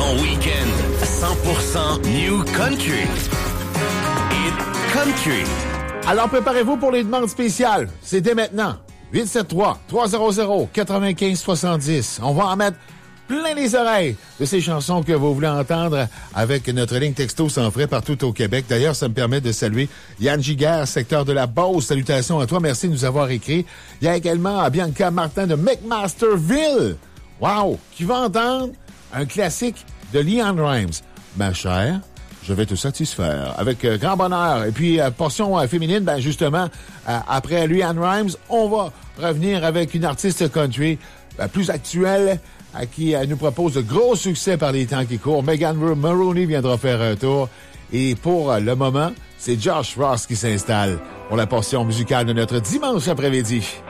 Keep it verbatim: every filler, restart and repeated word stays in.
Ton week-end cent pour cent New Country. Hit Country. Alors, préparez-vous pour les demandes spéciales. C'est dès maintenant. huit sept trois, trois zéro zéro, neuf cinq sept zéro. On va en mettre plein les oreilles de ces chansons que vous voulez entendre avec notre ligne texto sans frais partout au Québec. D'ailleurs, ça me permet de saluer Yann Giguère, secteur de la Beauce. Salutations à toi. Merci de nous avoir écrit. Il y a également Bianca Martin de McMasterville. Wow! Qui va entendre un classique de LeAnn Rimes. Ma chère, je vais te satisfaire avec euh, grand bonheur. Et puis, euh, portion euh, féminine, ben justement, euh, après LeAnn Rimes, on va revenir avec une artiste country euh, plus actuelle à qui euh, nous propose de gros succès par les temps qui courent. Megan Maroney viendra faire un tour. Et pour euh, le moment, c'est Josh Ross qui s'installe pour la portion musicale de notre dimanche après-midi.